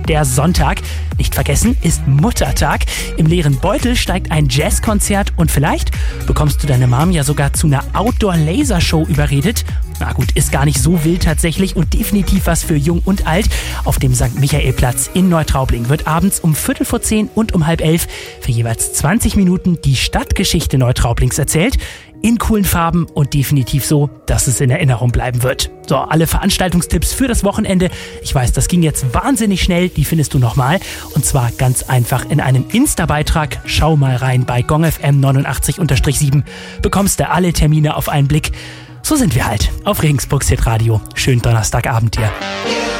der Sonntag. Nicht vergessen, ist Muttertag. Im leeren Beutel steigt ein Jazzkonzert und vielleicht bekommst du deine Mom ja sogar zu einer Outdoor-Lasershow überredet. Na gut, ist gar nicht so wild tatsächlich und definitiv was für Jung und Alt. Auf dem St. Michael-Platz in Neutraubling wird abends um 10:45 und um 10:30 für jeweils 20 Minuten die Stadtgeschichte Neutraublings erzählt. In coolen Farben und definitiv so, dass es in Erinnerung bleiben wird. So, alle Veranstaltungstipps für das Wochenende. Ich weiß, das ging jetzt wahnsinnig schnell. Die findest du nochmal. Und zwar ganz einfach in einem Insta-Beitrag. Schau mal rein bei GongFM 89-7. Bekommst du alle Termine auf einen Blick. So sind wir halt auf Regensburgs Hitradio. Schönen Donnerstagabend dir.